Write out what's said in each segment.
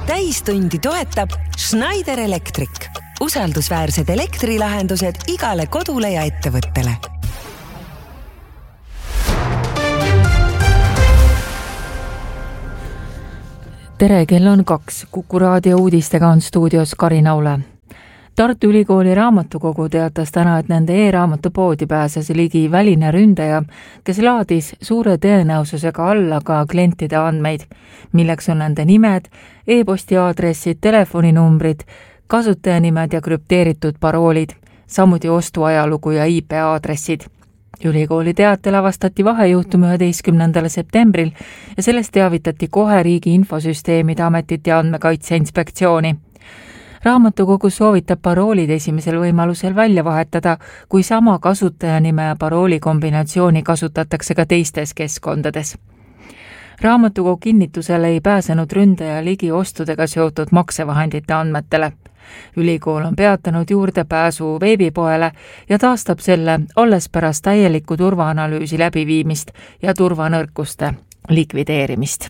täistundi toetab Schneider Electric. Usaldusväärsed elektrilahendused igale kodule ja ettevõttele. Tere, kell on 2. Kuku raadio uudistega on stuudios Karin Aule. Tartu Ülikooli raamatukogu teatas täna, et nende e-raamatupoodi pääses ligi väline ründaja, kes laadis suure tõenäosusega alla ka klientide andmeid, milleks on nende nimed, e-posti aadressid, telefoninumbrid, kasutajanimed ja krüpteeritud paroolid, samuti ostuajalugu ja IP-aadressid. Ülikooli teatel avastati vahejuhtum 11. septembril ja sellest teavitati kohe Riigi Infosüsteemide Ametit ja Andmekaitse Inspektsiooni. Raamatukogu soovitab paroolid esimesel võimalusel välja vahetada, kui sama kasutajanime ja parooli kombinatsiooni kasutatakse ka teistes keskkondades. Raamatukogu kinnitusele ei pääsenud ründaja ligi ostudega seotud maksevahendite andmetele. Ülikool on peatanud juurdepääsu veebipoele ja taastab selle alles pärast täielikku turvaanalüüsi läbiviimist ja turvanõrkuste likvideerimist.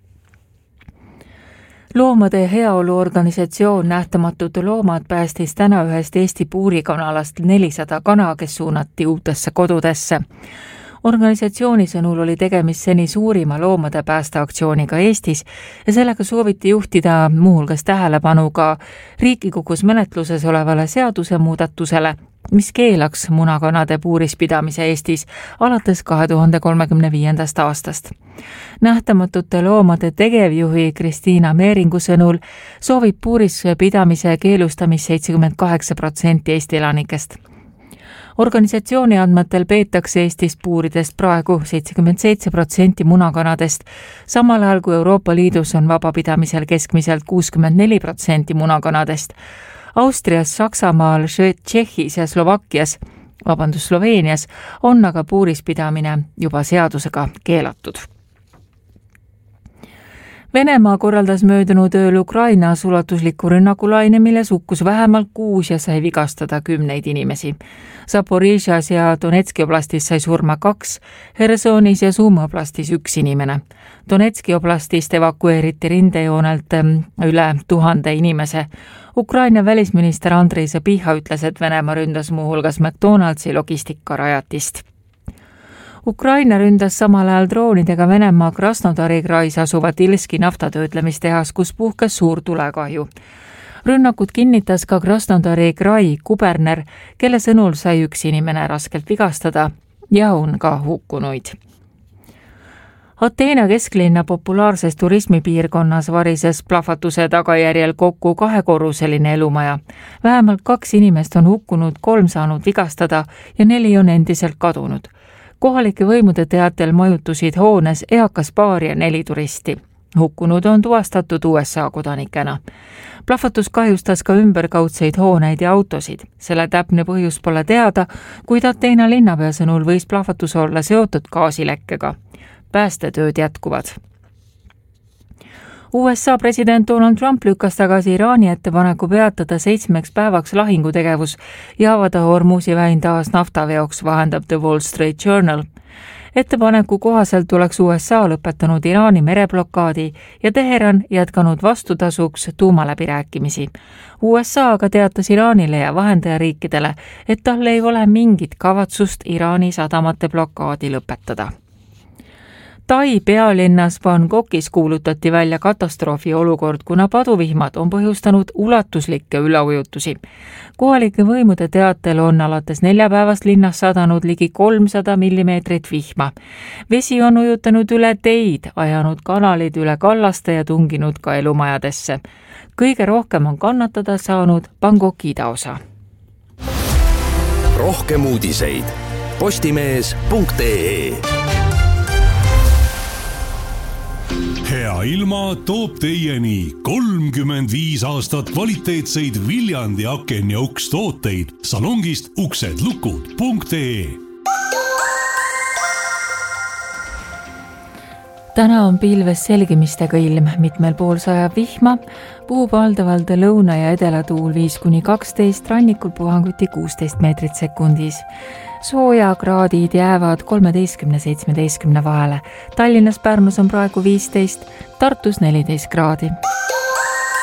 Loomade heaoluorganisatsioon Nähtamatud loomad päästis täna ühest Eesti puurikanalast 400 kana, kes suunati uutesse kodudesse. Organisatsiooni sõnul oli tegemist seni suurima loomade päästeaktsiooniga Eestis ja sellega sooviti juhtida muuhulgas tähelepanu ka Riigikogus menetluses olevale seadusemuudatusele, mis keelaks munakanade puurispidamise Eestis alates 2035. aastast. Nähtamatute loomade tegevjuhi Kristiina Meeringu sõnul soovib puurispidamise keelustamist 78% Eesti elanikest. Organisatsiooni andmetel peetakse Eestis puuridest praegu 77% munakanadest, samal ajal kui Euroopa Liidus on vabapidamisel keskmiselt 64% munakanadest. Austrias, Saksamaal, Tšehhis ja Sloveenias on aga puurispidamine juba seadusega keelatud. Venemaa korraldas möödunud ööl Ukrainas ulatusliku rünnakulaine, milles hukkus vähemalt 6 ja sai vigastada 10 inimesi. Zaporižžjas ja Donetski oblastis sai surma 2, Hersonis ja Sumi oblastis 1 inimene. Donetski oblastist evakueeriti rindejoonelt üle 1000 inimese. Ukraina välisminister Andrei Zabiha ütles, et Venemaa ründas muuhulgas McDonaldsi logistikarajatist. Ukraina ründas samal ajal droonidega Venemaa Krasnodari krais asuvat Ilski naftatöötlemistehas, kus puhkes suur tulekahju. Rünnakut kinnitas ka Krasnodari krai kuberner, kelle sõnul sai 1 inimene raskelt vigastada ja on ka hukkunuid. Ateena kesklinna populaarses turismipiirkonnas varises plahvatuse tagajärjel kokku 2-korruseline elumaja. Vähemalt 2 inimest on hukkunud, 3 saanud vigastada ja 4 on endiselt kadunud. Kohalike võimude teatel majutusid hoones eakas paar ja 4 turisti. Hukkunud on tuvastatud USA kodanikena. Plahvatus kahjustas ka ümberkaudseid hooneid ja autosid. Selle täpne põhjus pole teada, kuid Ateena linnapea sõnul võis plahvatus olla seotud gaasilekkega. Päästetööd jätkuvad. USA president Donald Trump lükkas tagasi Iraani ettepaneku peatada 7 päevaks lahingutegevus ja avada Hormuzi väin taas naftaveoks, vahendab The Wall Street Journal. Ettepaneku kohaselt oleks USA lõpetanud Iraani mereblokaadi ja Teheran jätkanud vastutasuks tuumaläbirääkimisi. USA aga teatas Iraanile ja vahendajariikidele, et tal ei ole mingit kavatsust Iraani sadamate blokaadi lõpetada. Tai pealinnas Bangkokis kuulutati välja katastroofi olukord, kuna paduvihmad on põhjustanud ulatuslikke üleujutusi. Kohalike võimude teatel on alates 4 päevast linnas sadanud ligi 300 millimeetrit vihma. Vesi on ujutanud üle teid, ajanud kanalid üle kallaste ja tunginud ka elumajadesse. Kõige rohkem on kannatada saanud Bangkoki idaosa. Rohkem uudiseid postimees.ee. Hea ilma toob teieni 35 aastat kvaliteetseid Viljandi aken- ja ukstooteid salongist uksedlukud.ee. Täna on pilves selgimistega ilm, mitmel pool sajab vihma, puhub valdavalt lõuna- ja edelatuul 5-12, rannikul puhanguti 16 meetrit sekundis. Soojakraadid jäävad 13-17 vahele. Tallinnas, Pärnus on praegu 15, Tartus 14 kraadi.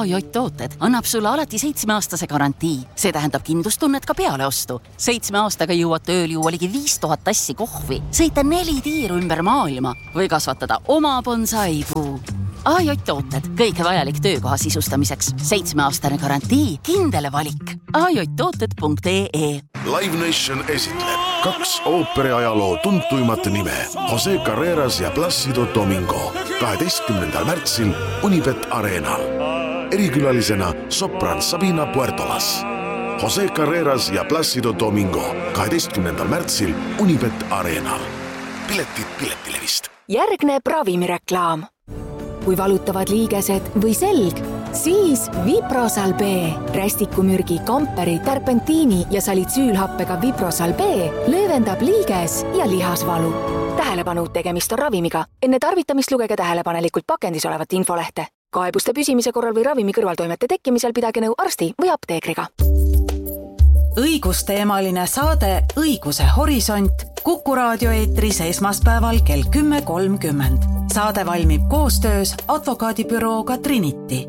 AJ Tooted annab sulle alati 7-aastase garantii. See tähendab kindlustunnet ka peale ostu. 7 aastaga jõuad tööl juua ligi 5000 tassi kohvi, sõita 4 tiiru ümber maailma või kasvatada oma bonsaipuu. AJ Tooted, kõike vajalik töökoha sisustamiseks. 7-aastane garantii, kindele valik. ajtooted.ee. Live Nation esitleb 2 ooperiajaloo tuntuimat nime Jose Carreras ja Plácido Domingo 12. märtsil Unibet Arenal. Erikülalisena sopran Sabina Puertolas. Jose Carreras ja Plácido Domingo 12. märtsil Unibet Arenal. Piletid Piletilevist. Järgneb ravimireklaam. Kui valutavad liigesed või selg, siis Viprosal B. Rästikumürgi, kamperi, terpentiini ja salitsüülhappega Viprosal B löövendab liiges ja lihasvalu. Tähelepanu, tegemist on ravimiga. Enne tarvitamist lugege tähelepanelikult pakendis olevat infolehte. Kaebuste püsimise korral või ravimi kõrvaltoimete tekkimisel pidage nõu arsti või apteekriga. Õigusteemaline saade Õiguse horisont Kuku raadio eetris esmaspäeval kell 10.30. Saade valmib koostöös advokaadibürooga Trinity.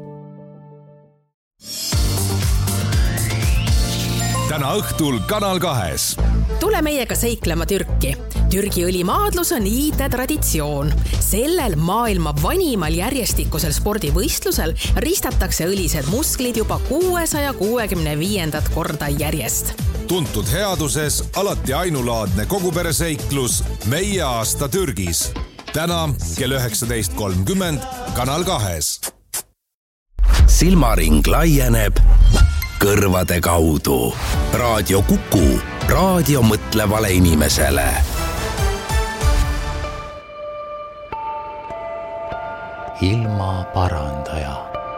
Täna õhtul Kanal 2. Tule meiega seiklema Türki. Türgi õlimaadlus on iide traditsioon. Sellel maailma vanimal järjestikusel spordivõistlusel ristatakse õlised musklid juba 665. korda järjest. Tuntud headuses alati ainulaadne kogupereseiklus Meie aasta Türgis. Täna kell 19.30 Kanal 2. Silmaring laieneb kõrvade kaudu. Raadio Kuku. Raadio mõtlevale inimesele. Ilma parandaja.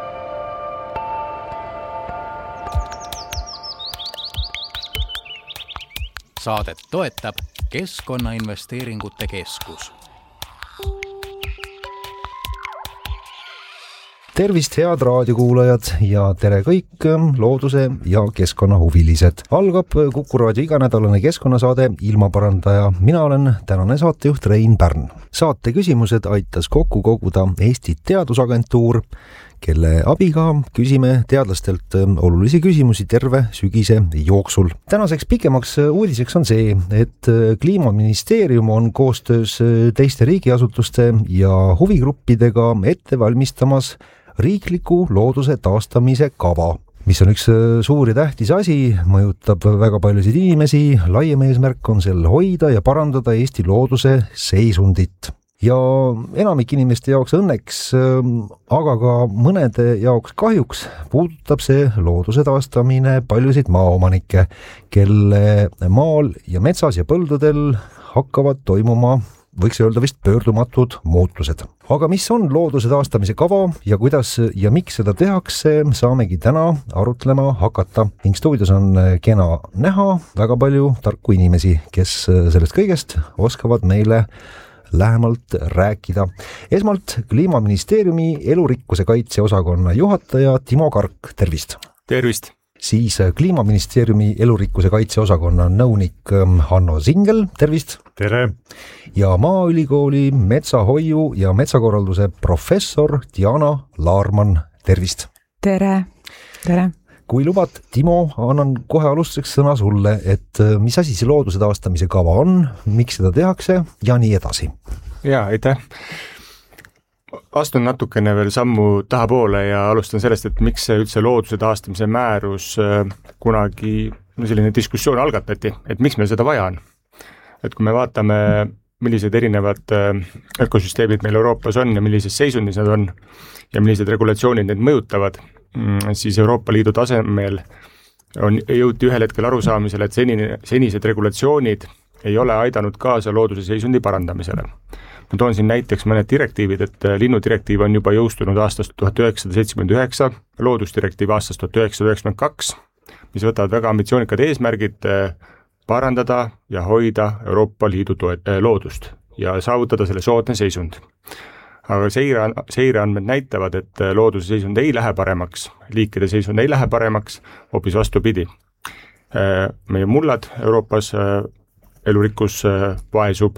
Saadet toetab Keskkonnainvesteeringute Keskus. Tervist, head raadiokuulajad ja tere kõik looduse ja keskkonnahuvilised. Algab Kuku raadio iganädalane keskkonnasaade Ilmaparandaja. Mina olen tänane saatejuht Rein Pärn. Saate küsimused aitas kokku koguda Eesti Teadusagentuur, kelle abiga küsime teadlastelt olulisi küsimusi terve sügise jooksul. Tänaseks pikemaks uudiseks on see, et Kliimaministeerium on koostöös teiste riigiasutuste ja huvigruppidega ette valmistamas riikliku looduse taastamise kava, mis on üks suur ja tähtis asi, mõjutab väga paljusid inimesi. Laiem eesmärk on sel hoida ja parandada Eesti looduse seisundit. Ja enamik inimeste jaoks õnneks, aga ka mõnede jaoks kahjuks puudutab see looduse taastamine paljusid maaomanikke, kelle maal ja metsas ja põldudel hakkavad toimuma, võiks öelda vist pöördumatud muutused. Aga mis on looduse taastamise kava ja kuidas ja miks seda tehakse, saamegi täna arutlema hakata. Ning stuudios on kena näha väga palju tarku inimesi, kes sellest kõigest oskavad meile lähemalt rääkida. Esmalt Kliimaministeeriumi elurikkuse kaitse osakonna juhataja Timo Kark, tervist! Tervist! Siis Kliimaministeeriumi elurikkuse kaitse osakonna nõunik Hanno Singel, tervist! Tere! Ja Maaülikooli metsahoiu ja metsakorralduse professor Diana Laarman, tervist! Tere! Tere! Kui lubad, Timo, annan kohe alustuseks sõna sulle, et mis asi see looduse taastamise kava on, miks seda tehakse ja nii edasi. Jaa, aitäh. Astun natukene veel sammu tahapoole ja alustan sellest, et miks üldse looduse taastamise määrus kunagi selline diskussioon algatati, et miks meil seda vaja on. Et kui me vaatame, millised erinevad ökosüsteemid meil Euroopas on ja millises seisundis nad on ja millised regulatsioonid need mõjutavad, siis Euroopa Liidu tasemel jõuti ühel hetkel arusaamisele, et senised regulatsioonid ei ole aidanud kaasa looduse seisundi parandamisele. Ma toon siin näiteks mõned direktiivid, et linnudirektiiv on juba jõustunud aastast 1979, loodusdirektiiv aastast 1992, mis võtavad väga ambitsioonikad eesmärgid parandada ja hoida Euroopa Liidu loodust ja saavutada selle soodne seisund. Aga seireandmed näitavad, et looduse seisund ei lähe paremaks, liikide seisund ei lähe paremaks, hoopis vastupidi. Meie mullad Euroopas elurikkus vaesub,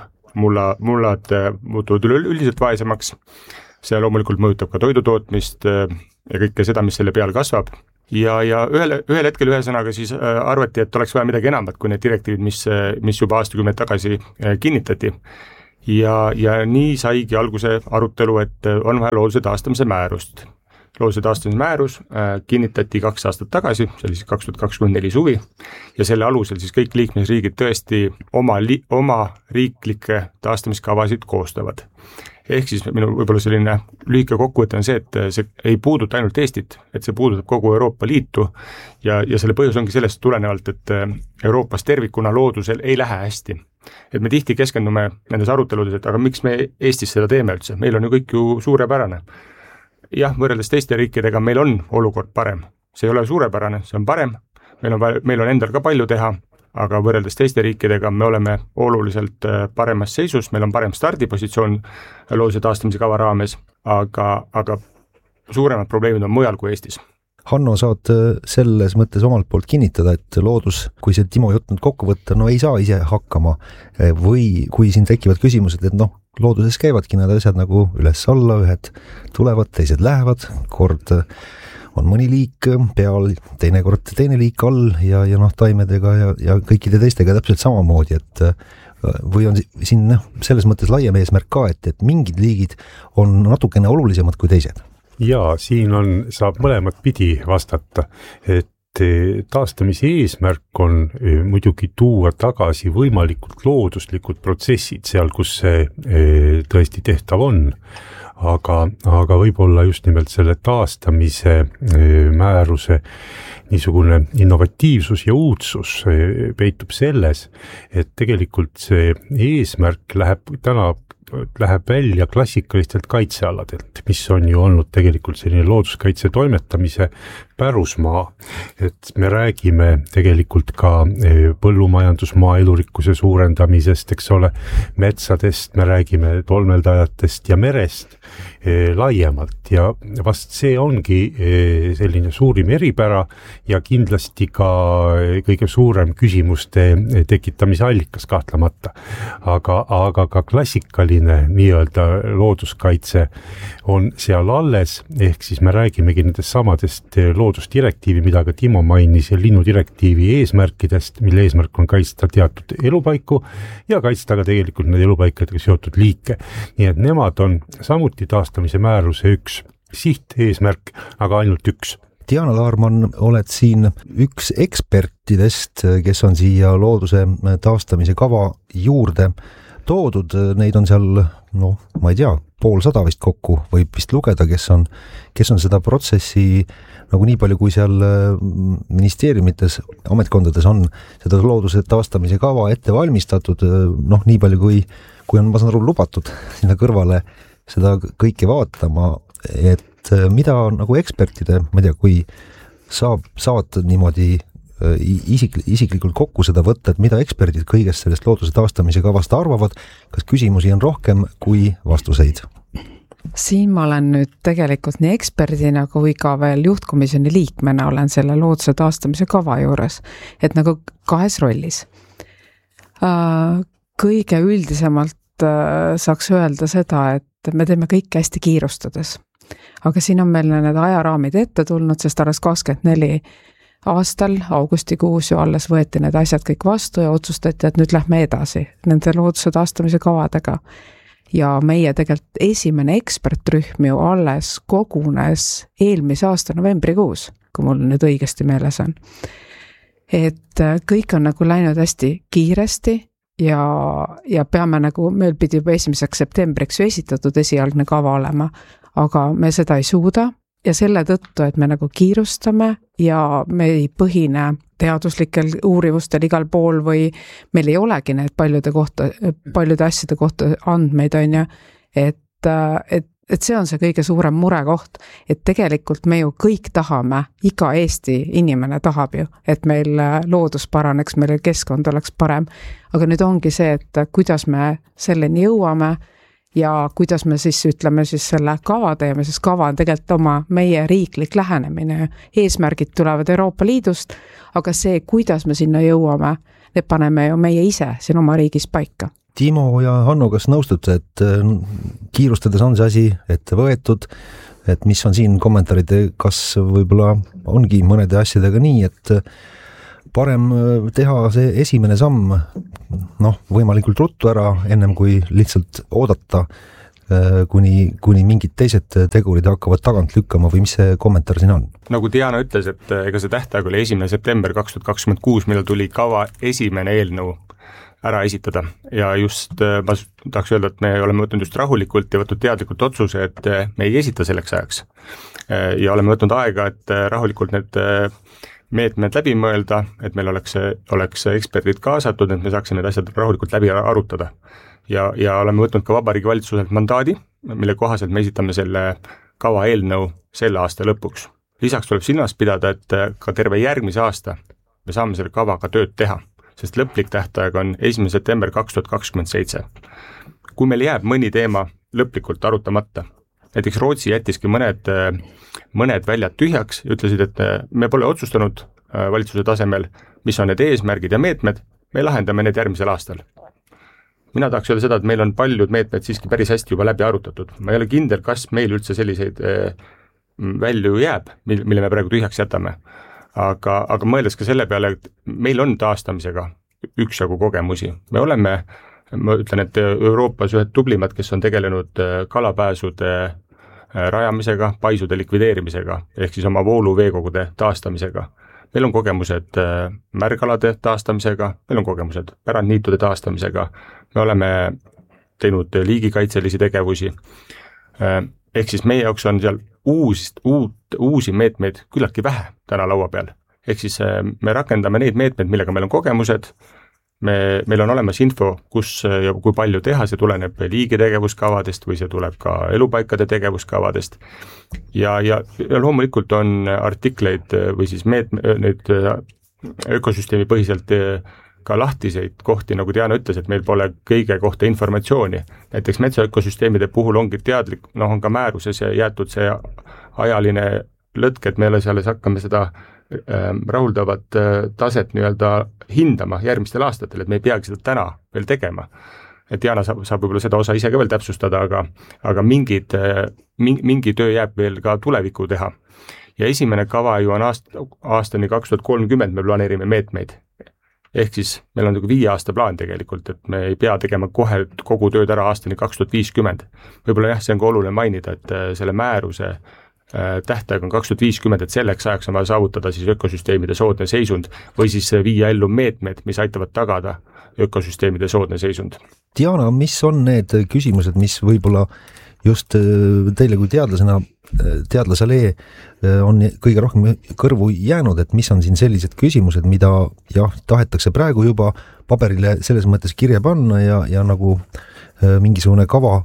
mullad muutuvad üldiselt vaesemaks, see loomulikult mõjutab ka toidutootmist, ja kõike seda, mis selle peal kasvab. Ja ühel hetkel ühesõnaga siis arvati, et oleks vaja midagi enamat kui need direktiivid, mis juba aastakümneid tagasi kinnitati. Ja nii saigi alguse arutelu, et on vaja looduse taastamise määrust. Looduse taastamise määrus kinnitati 2 aastat tagasi, see oli siis 2024 suvi, ja selle alusel siis kõik liikmesriigid tõesti oma riiklikke taastamiskavasid koostavad. Ehk siis minu võib-olla selline lühike kokkuvõte on see, et see ei puuduta ainult Eestit, et see puudutab kogu Euroopa Liitu ja selle põhjus ongi sellest tulenevalt, et Euroopas tervikuna loodusel ei lähe hästi. Et me tihti keskendume nendes aruteludes, et aga miks me Eestis seda teeme üldse, meil on ju kõik ju suurepärane. Jah, võrreldes teiste riikidega meil on olukord parem, see ei ole suurepärane, see on parem, meil on endal ka palju teha, aga võrreldes teiste riikidega me oleme oluliselt paremas seisus, meil on parem stardipositsioon looduse taastamise kava raames, aga suuremad probleemid on mujal kui Eestis. Hanno, saad selles mõttes omalt poolt kinnitada, et loodus, kui see Timo jutt nüüd kokku võtta, no ei saa ise hakkama või kui siin tekivad küsimused, et looduses käivadki need asjad nagu üles-alla, ühed tulevad, teised lähevad, kord on mõni liik peal, teinekord teine liik all ja taimedega ja kõikide teistega täpselt samamoodi, et või on siin selles mõttes laiem eesmärk ka, et mingid liigid on natukene olulisemad kui teised? Jaa, siin saab mõlemat pidi vastata, et taastamise eesmärk on muidugi tuua tagasi võimalikult looduslikud protsessid seal, kus see tõesti tehtav on, aga võib-olla just nimelt selle taastamise määruse niisugune innovatiivsus ja uudsus peitub selles, et tegelikult see eesmärk läheb välja klassikalistelt kaitsealadelt, mis on ju olnud tegelikult selline looduskaitse toimetamise pärusmaa, et me räägime tegelikult ka põllumajandusmaa elurikkuse suurendamisest, eks ole, metsadest, me räägime tolmeldajatest ja merest laiemalt ja vast see ongi selline suurim eripära ja kindlasti ka kõige suurem küsimuste tekitamise allikas kahtlemata. Aga ka klassikaline nii-öelda looduskaitse on seal alles, ehk siis me räägimegi nendest samadest loodusdirektiivi, mida ka Timo mainis, ja linnudirektiivi eesmärkidest, mille eesmärk on kaitsta teatud elupaiku ja kaitsta ka tegelikult need elupaikadega seotud liike. Nii et nemad on samuti taastamise määruse üks siht, eesmärk, aga ainult üks. Diana Laarman, oled siin üks ekspertidest, kes on siia looduse taastamise kava juurde toodud, neid on seal, ma ei tea, 50 vist kokku võib vist lugeda, kes on seda protsessi nagu nii palju, kui seal ministeeriumites, ametkondades on seda looduse taastamise kava ette valmistatud, nii palju kui on, ma saan aru, lubatud sinna kõrvale seda kõike vaatama, et mida nagu ekspertide, ma ei tea, kui saavad niimoodi isiklikult kokku seda võtta, et mida eksperdid kõigest sellest looduse taastamise kavast arvavad, kas küsimusi on rohkem kui vastuseid? Siin ma olen nüüd tegelikult nii eksperdina kui ka veel juhtkomisjoni liikmena olen selle looduse taastamise kava juures, et nagu 2 rollis. Kõige üldisemalt saaks öelda seda, et me teeme kõike hästi kiirustades. Aga siin on meil need ajaraamid ette tulnud, sest alles 24 aastal, augustikuus ju alles võeti need asjad kõik vastu ja otsustati, et nüüd lähme edasi nende looduse taastamise kavadega. Ja meie tegelikult esimene ekspertrühm ju alles kogunes eelmise aasta novembrikuus, kui mul nüüd õigesti meeles on. Et kõik on nagu läinud hästi kiiresti ja peame nagu, meil pidi juba 1. septembriks ju esitatud esialgne kava olema, aga me seda ei suuda ja selle tõttu, et me nagu kiirustame ja me ei põhine teaduslikel uurimustel igal pool või meil ei olegi need paljude asjade kohta andmeid, on ju, et see on see kõige suurem murekoht, et tegelikult me ju kõik tahame, iga Eesti inimene tahab ju, et meil loodus paraneks, meil keskkond oleks parem, aga nüüd ongi see, et kuidas me selleni jõuame ja kuidas me siis ütleme siis selle kava teeme, sest kava on tegelikult meie riiklik lähenemine. Eesmärgid tulevad Euroopa Liidust, aga see, kuidas me sinna jõuame, need paneme ju meie ise siin oma riigis paika. Timo ja Hanno, kas nõustute, et kiirustades on see asi ette võetud, et mis on siin kommentaarid, kas võib-olla ongi mõnede asjadega nii, et parem teha see esimene samm võimalikult ruttu ära, ennem kui lihtsalt oodata, kuni mingid teised tegurid hakkavad tagant lükkama või mis see kommentaar siin on? Nagu Diana ütles, et ega see tähtaeg oli 1. september 2026, millal tuli kava esimene eelnõu ära esitada ja just ma tahaks öelda, et me oleme võtnud just rahulikult ja võtnud teadlikult otsuse, et me ei esita selleks ajaks ja oleme võtnud aega, et rahulikult need meetmed läbi mõelda, et meil oleks eksperdid kaasatud, et me saaksime need asjad rahulikult läbi arutada. Ja oleme võtnud ka Vabariigi Valitsuselt mandaadi, mille kohaselt me esitame selle kava eelnõu selle aasta lõpuks. Lisaks tuleb silmas pidada, et ka terve järgmise aasta me saame selle kavaga tööd teha, sest lõplik tähtaeg on 1. september 2027. Kui meil jääb mõni teema lõplikult arutamata, näiteks Rootsi jättiski mõned väljad tühjaks ja ütlesid, et me pole otsustanud valitsuse tasemel, mis on need eesmärgid ja meetmed, me lahendame need järgmisel aastal. Mina tahaks öelda seda, et meil on paljud meetmed siiski päris hästi juba läbi arutatud. Ma ei ole kindel, kas meil üldse selliseid välju jääb, mille me praegu tühjaks jätame. Aga mõeldes ka selle peale, et meil on taastamisega üksjagu kogemusi. Ma ütlen, et Euroopas ühed tublimad, kes on tegelenud kalapääsude rajamisega, paisude likvideerimisega, ehk siis oma vooluveekogude taastamisega. Meil on kogemused märgalade taastamisega, meil on kogemused pärandniitude taastamisega, me oleme teinud liigikaitselisi tegevusi, ehk siis meie jaoks on seal uusi meetmeid küllaltki vähe täna laua peal. Ehk siis me rakendame neid meetmeid, millega meil on kogemused, meil on olemas info, kus ja kui palju teha, see tuleneb liigi tegevuskavadest või see tuleb ka elupaikade tegevuskavadest. Ja loomulikult on artikleid või siis neid ökosüsteemi põhiselt ka lahtiseid kohti, nagu Diana ütles, et meil pole kõige kohta informatsiooni. Näiteks metsaökosüsteemide puhul ongi teadlik, on ka määruses jäetud see ajaline lõtk, et me alles hakkame seda rahuldavat taset hindama järgmistel aastatel, et me ei peagi seda täna veel tegema. Et Diana saab võib-olla seda osa ise ka veel täpsustada, aga mingi töö jääb veel ka tulevikku teha. Ja esimene kava ju on aastani 2030 me planeerime meetmeid. Ehk siis meil on 5 aasta plaan tegelikult, et me ei pea tegema kohe kogu tööd ära aastani 2050. Võib-olla see on ka oluline mainida, et selle määruse tähtaeg on 2050, et selleks ajaks on vaja saavutada siis ökosüsteemide soodne seisund või siis viia ellu meetmed, mis aitavad tagada ökosüsteemide soodne seisund. Diana, mis on need küsimused, mis võib-olla just teile kui teadlasele on kõige rohkem kõrvu jäänud, et mis on siin sellised küsimused, mida tahetakse praegu juba paberile selles mõttes kirja panna ja nagu mingisugune kava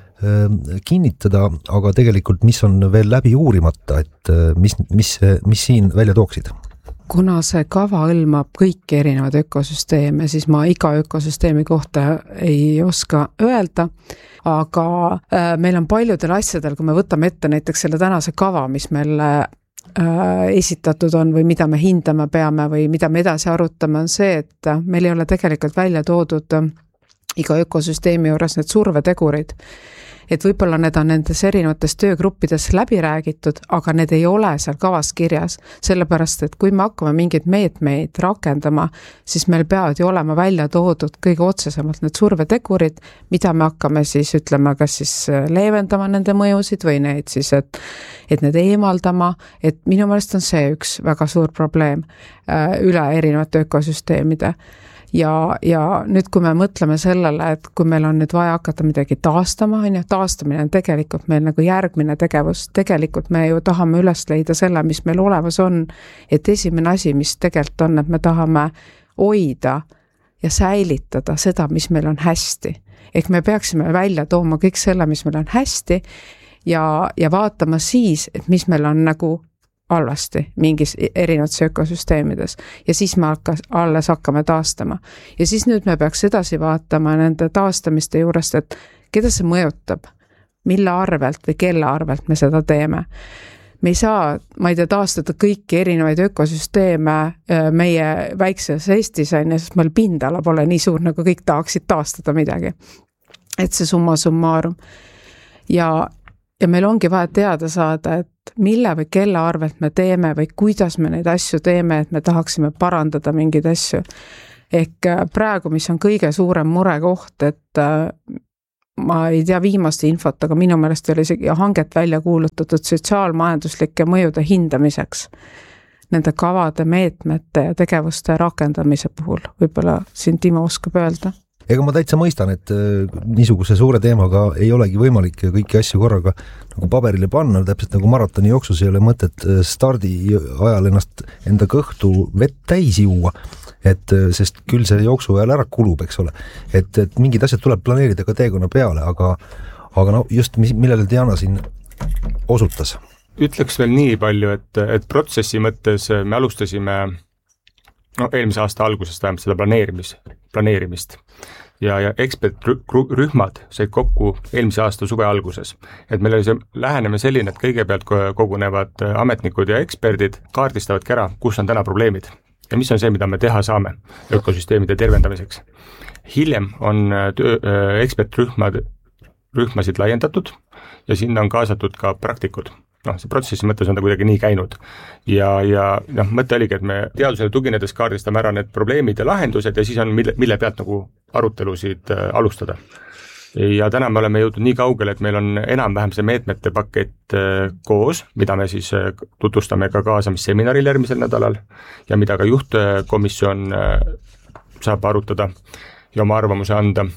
kinnitada, aga tegelikult mis on veel läbi uurimata, et mis siin välja tooksid? Kuna see kava hõlmab kõiki erinevaid ökosüsteeme, siis ma iga ökosüsteemi kohta ei oska öelda, aga meil on paljudel asjadel, kui me võtame ette näiteks selle tänase kava, mis meil esitatud on või mida me hindama peame või mida me edasi arutame, on see, et meil ei ole tegelikult välja toodud iga ökosüsteemi juures need survetegurid. Et võib-olla need on nendes erinevates töögruppides läbi räägitud, aga need ei ole seal kavas kirjas, sellepärast, et kui me hakkame mingeid meetmeid rakendama, siis meil peavad ju olema välja toodud kõige otsesemalt need survetegurid, mida me hakkame siis ütlema, kas siis leevendama nende mõjusid või neid siis, et need eemaldama, et minu meelest on see üks väga suur probleem üle erinevate ökosüsteemide. Ja nüüd, kui me mõtleme sellele, et kui meil on nüüd vaja hakata midagi taastama, taastamine on tegelikult meil nagu järgmine tegevus, tegelikult me ju tahame üles leida selle, mis meil olemas on, et esimene asi, mis tegelikult on, et me tahame hoida ja säilitada seda, mis meil on hästi. Ehk me peaksime välja tooma kõik selle, mis meil on hästi ja vaatama siis, et mis meil on nagu halvasti mingis erinevates ökosüsteemides ja siis me alles hakkame taastama. Ja siis nüüd me peaks edasi vaatama nende taastamiste juurest, et keda see mõjutab, mille arvelt või kelle arvelt me seda teeme. me ei saa, ma ei tea, taastada kõiki erinevaid ökosüsteeme meie väikses Eestis, sest meil pindala pole nii suur, nagu kõik tahaksid taastada midagi. Et see summa summarum. Ja meil ongi vaja teada saada, et mille või kelle arvelt me teeme või kuidas me neid asju teeme, et me tahaksime parandada mingeid asju. Ehk praegu, mis on kõige suurem murekoht, et ma ei tea viimast infot, aga minu meelest oli isegi hanget välja kuulutatud sotsiaalmajanduslike mõjude hindamiseks nende kavade, meetmete ja tegevuste rakendamise puhul. Võib-olla siin Timo oskab öelda. Ega ma täitsa mõistan, et niisuguse suure teemaga ei olegi võimalik kõiki asju korraga nagu paberile panna, täpselt nagu maratoni jooksus ei ole mõtet stardi ajal ennast enda kõhtu vett täis juua, sest küll see jooksu ajal ära kulub, eks ole. Et mingid asjad tuleb planeerida ka teekonna peale, aga no just millele Diana siin osutas. Ütleks veel nii palju, et protsessi mõttes me alustasime eelmise aasta algusest vähemalt seda planeerimist ja ekspertrühmad said kokku eelmise aasta suve alguses. Et meil oli see läheneme selline, et kõigepealt kogunevad ametnikud ja eksperdid, kaardistavadki ära, kus on täna probleemid ja mis on see, mida me teha saame ökosüsteemide tervendamiseks. Hiljem on ekspertrühmasid laiendatud ja sinna on kaasatud ka praktikud. See protsessi mõttes on ta kuidagi nii käinud ja mõte oligi, et me teadusele tuginedes kaardistame ära need probleemid ja lahendused ja siis on mille pealt nagu arutelusid alustada. Ja täna me oleme jõudnud nii kaugele, et meil on enam-vähem see meetmete pakett koos, mida me siis tutvustame ka kaasamisseminaril järgmisel nädalal ja mida ka juhtkomisjon saab arutada ja oma arvamuse anda.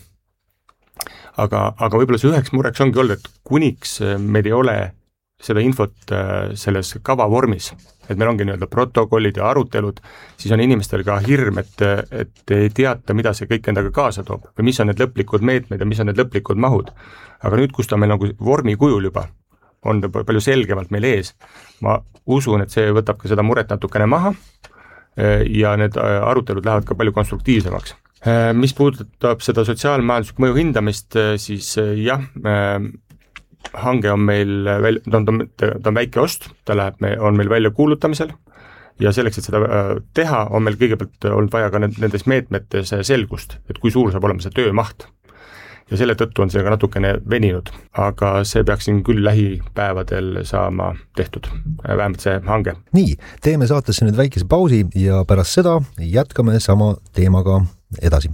Aga võib-olla see üheks mureks ongi olnud, et kuniks meil ei ole seda infot selles kava vormis, et meil ongi nii-öelda protokollid ja arutelud, siis on inimestel ka hirm, et ei teata, mida see kõik endaga kaasa toob või mis on need lõplikud meetmed ja mis on need lõplikud mahud. Aga nüüd, kus ta meil nagu vormi kujul juba, on ta palju selgemalt meil ees, ma usun, et see võtab ka seda muret natukene maha ja need arutelud lähevad ka palju konstruktiivsemaks. Mis puudutab seda sotsiaalmajanduslikku mõju hindamist, siis jah, hange on meil, ta on väike ost, ta on meil välja kuulutamisel ja selleks, et seda teha, on meil kõigepealt olnud vaja ka nendes meetmetes selgust, et kui suur saab olema see töömaht. Ja selle tõttu on see ka natukene veninud, aga see peaks siin küll lähipäevadel saama tehtud, vähemalt see hange. Nii, teeme saatesse nüüd väikese pausi ja pärast seda jätkame sama teemaga edasi.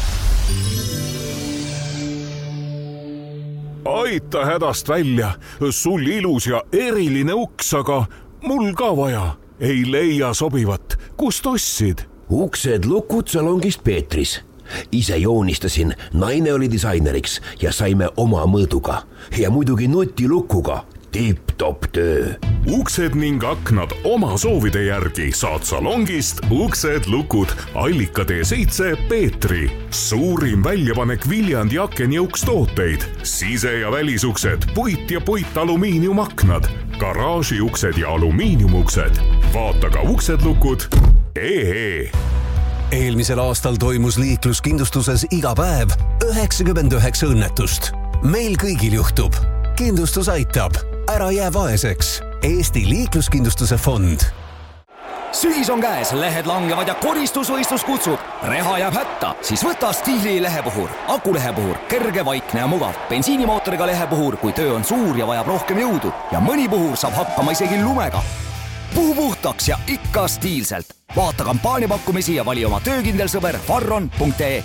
Aita hädast välja, sul ilus ja eriline uks, aga mul ka vaja. Ei leia sobivat, kust ostsid? Uksed lukud salongist Peetris. Ise joonistasin, naine oli disaineriks ja saime oma mõõduga. Ja muidugi nutilukuga. Tipp-top töö. Uksed ning aknad oma soovide järgi saad salongist Uksed lukud Allika T7 Peetri. Suurim väljapanek Viljandi akenjõukstooteid. Sise- ja välisuksed, puit ja puitalumiiniumaknad, garaažiuksed ja alumiiniumuksed. Vaata ka uksedlukud.ee. Eelmisel aastal toimus liikluskindlustuses iga päev 99 õnnetust. Meil kõigil juhtub. Kindlustus aitab. Ära jää vaeseks. Eesti liikluskindlustuse fond. Sügis on käes, lehed langevad ja koristusvõistlus kutsub. Reha jääb hätta, siis võta Stiili lehepuhur. Akulehepuhur, kerge, vaikne ja mugav. Bensiinimootoriga lehepuhur, kui töö on suur ja vajab rohkem jõudu. Ja mõni puhur saab hakkama isegi lumega. Puhu puhtaks ja ikka stiilselt. Vaata kampaaniapakkumisi ja vali oma töökindel sõber farron.ee.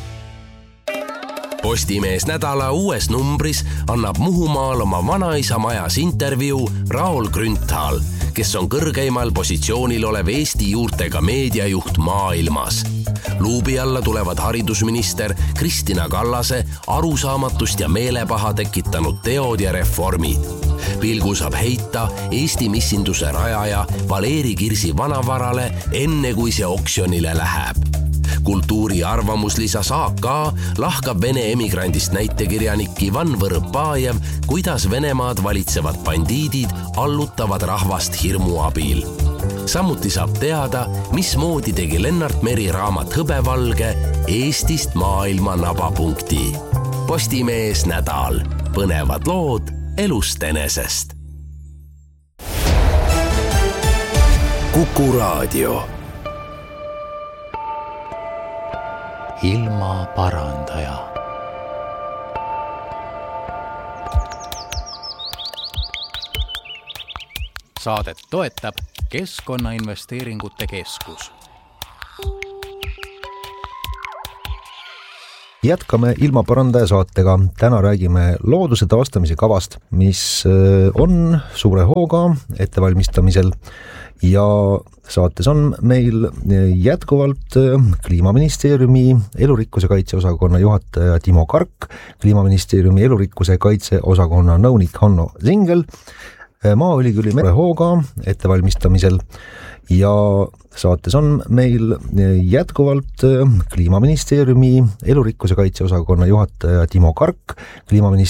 Postimees nädala uues numbris annab Muhumaal oma vanaisa majas intervjuu Raul Grünthal, kes on kõrgeimal positsioonil olev Eesti juurtega meediajuht maailmas. Luubi alla tulevad haridusminister Kristina Kallase arusaamatust ja meelepaha tekitanud teod ja reformid. Pilgu saab heita Eesti missinduse rajaja Valeri Kirsi vanavarale enne kui see oksjonile läheb. Kultuuri arvamuslisa AK lahkab Vene emigrandist näitekirjanik Ivan Võrõpajev, kuidas Venemaad valitsevad bandiidid allutavad rahvast hirmu abil. Samuti saab teada, mismoodi tegi Lennart Meri raamat Hõbevalge Eestist maailma nabapunkti. Postimees nädal. Põnevad lood elust enesest. Kuku Raadio. ilmaparandaja. Saadet toetab Keskkonnainvesteeringute Keskus. Jätkame ilmaparandaja saatega. Täna räägime looduse taastamise kavast, mis on suure hooga ettevalmistamisel ja saates on meil jätkuvalt Kliimaministeeriumi elurikkuse kaitse osakonna juhataja Timo Kark, Kliimaministeeriumi elurikkuse kaitse osakonna nõunik Hanno Zingel, Maaülikooli hooga ettevalmistamisel ja saates on meil jätkuvalt Kliimaministeeriumi elurikkuse kaitse osakonna juhataja Timo Kark,